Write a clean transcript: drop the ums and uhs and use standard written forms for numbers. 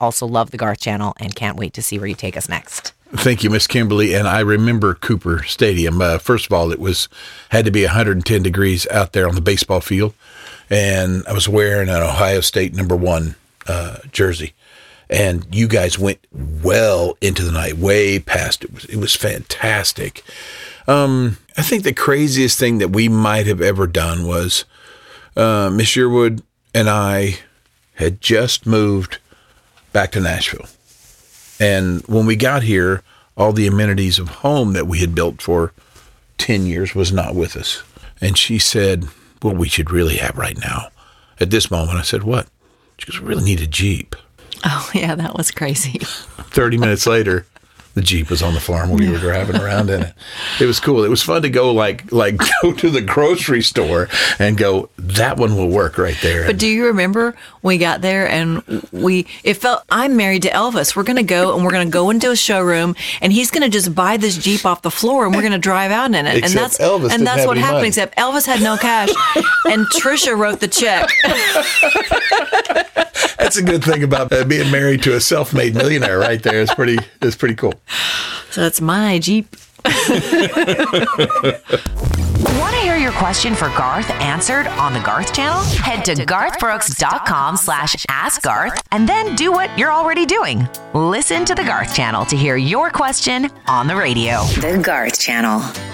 also love the Garth channel and can't wait to see where you take us next. Thank you, Miss Kimberly. And I remember Cooper Stadium. First of all, had to be 110 degrees out there on the baseball field. And I was wearing an Ohio State #1 jersey. And you guys went well into the night, way past it. It was fantastic. I think the craziest thing that we might have ever done was Miss Sherwood and I had just moved back to Nashville. And when we got here, all the amenities of home that we had built for 10 years was not with us. And she said, what we should really have right now. At this moment, I said, what? She goes, we really need a Jeep. Oh, yeah, that was crazy. 30 minutes later, the Jeep was on the farm. We were driving around in it. It was cool. It was fun to go go to the grocery store and go, that one will work right there. But do you remember we got there and it felt, I'm married to Elvis. We're going to go and we're going to go into a showroom and he's going to just buy this Jeep off the floor and we're going to drive out in it. Except that's what happened. Except Elvis had no cash and Trisha wrote the check. That's a good thing about being married to a self-made millionaire right there. It's pretty cool. So that's my Jeep. Want to hear your question for Garth answered on the Garth channel? Head to garthbrooks.com/askgarth and then do what you're already doing. Listen to the Garth channel to hear your question on the radio. The Garth channel.